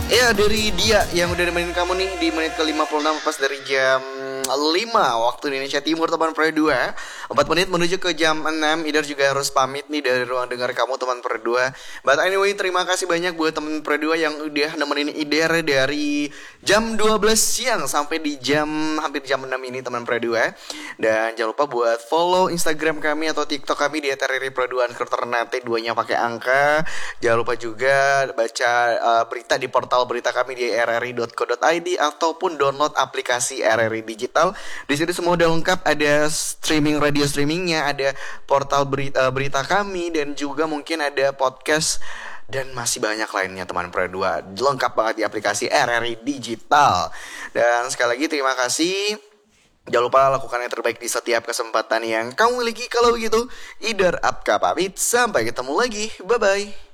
Ya dari dia yang udah nemenin kamu nih di menit ke-56 pas dari jam 5 waktu Indonesia Timur teman Pro 2. 4 menit menuju ke jam 6. Idar juga harus pamit nih dari ruang dengar kamu teman Pro 2. But anyway, terima kasih banyak buat teman Pro 2 yang udah nemenin Idar dari jam 12 siang sampai di hampir jam 6 ini teman Pro 2. Dan jangan lupa buat follow Instagram kami atau TikTok kami di @rri_pro2_ternate 2-nya pakai angka. Jangan lupa juga baca berita di portal berita kami di rri.co.id ataupun download aplikasi RRI Digital. Di sini semua udah lengkap, ada streaming radio streamingnya, ada portal berita kami, dan juga mungkin ada podcast dan masih banyak lainnya teman Pro 2. Lengkap banget di aplikasi RRI Digital. Dan sekali lagi terima kasih. Jangan lupa lakukan yang terbaik di setiap kesempatan yang kamu miliki. Kalau begitu, Idar Apka pamit. Sampai ketemu lagi. Bye-bye.